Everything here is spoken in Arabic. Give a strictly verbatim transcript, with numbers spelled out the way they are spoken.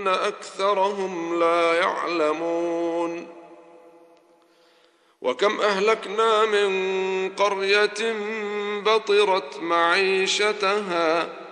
أكثرهم لا يعلمون. وكم أهلكنا من قرية بطرت معيشتها